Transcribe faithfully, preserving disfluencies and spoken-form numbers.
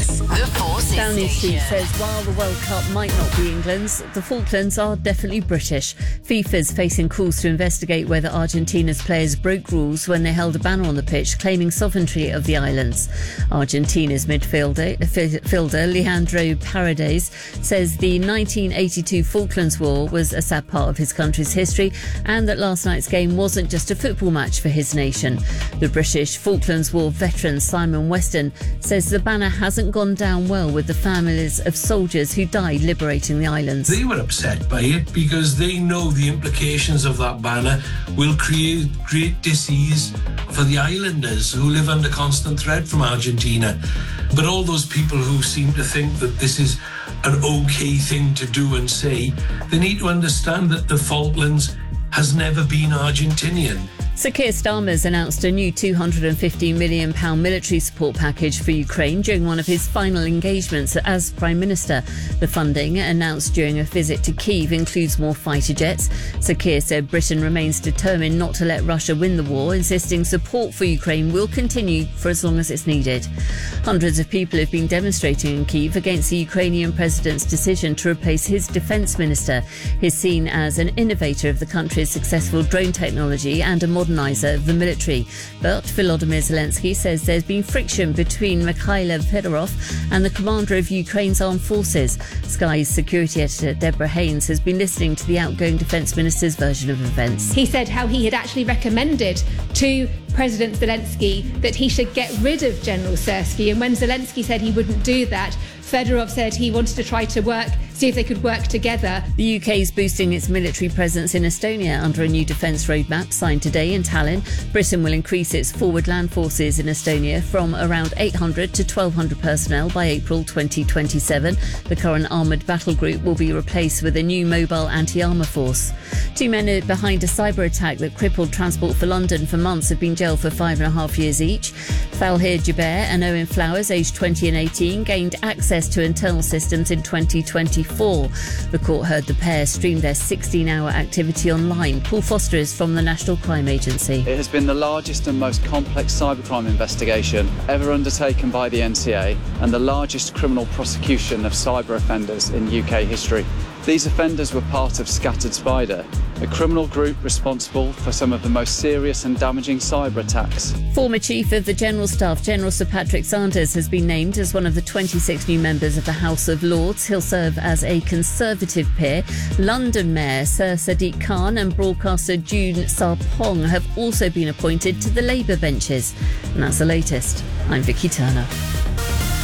This, the Forces Downing Street Station. says while the World Cup might not be England's, the Falklands are definitely British. FIFA's facing calls to investigate whether Argentina's players broke rules when they held a banner on the pitch claiming sovereignty of the islands. Argentina's midfielder fielder Leandro Paredes says the nineteen eighty-two Falklands War was a sad part of his country's history and that last night's game wasn't just a football match for his nation. The British Falklands War veteran Simon Weston says the banner hasn't gone down well with the families of soldiers who died liberating the islands. They were upset by it because they know the implications of that banner will create great disease for the islanders who live under constant threat from Argentina. But all those people who seem to think that this is an okay thing to do and say, they need to understand that the Falklands has never been Argentinian. Sir Keir Starmer's announced a new two hundred fifty million pounds military support package for Ukraine during one of his final engagements as Prime Minister. The funding, announced during a visit to Kyiv, includes more fighter jets. Sir Keir said Britain remains determined not to let Russia win the war, insisting support for Ukraine will continue for as long as it's needed. Hundreds of people have been demonstrating in Kyiv against the Ukrainian president's decision to replace his defence minister. He's seen as an innovator of the country's successful drone technology and a modern moderniser of the military. But Volodymyr Zelensky says there's been friction between Mikhailo Fedorov and the commander of Ukraine's armed forces. Sky's security editor Deborah Haynes has been listening to the outgoing defence minister's version of events. He said how he had actually recommended to President Zelensky that he should get rid of General Syrskyi, and when Zelensky said he wouldn't do that, Fedorov said he wanted to try to work, see if they could work together. The U K is boosting its military presence in Estonia under a new defence roadmap signed today in Tallinn. Britain will increase its forward land forces in Estonia from around eight hundred to twelve hundred personnel by April twenty twenty-seven. The current armoured battle group will be replaced with a new mobile anti-armour force. Two men behind a cyber attack that crippled Transport for London for months have been jailed for five and a half years each. Falhir Jaber and Owen Flowers, aged twenty and eighteen, gained access to internal systems in twenty twenty-four. The court heard the pair stream their sixteen-hour activity online. Paul Foster is from the National Crime Agency. It has been the largest and most complex cybercrime investigation ever undertaken by the N C A and the largest criminal prosecution of cyber offenders in U K history. These offenders were part of Scattered Spider, a criminal group responsible for some of the most serious and damaging cyber attacks. Former Chief of the General Staff, General Sir Patrick Sanders, has been named as one of the twenty-six new members of the House of Lords. He'll serve as a Conservative peer. London Mayor Sir Sadiq Khan and broadcaster June Sarpong have also been appointed to the Labour benches. And that's the latest. I'm Vicky Turner.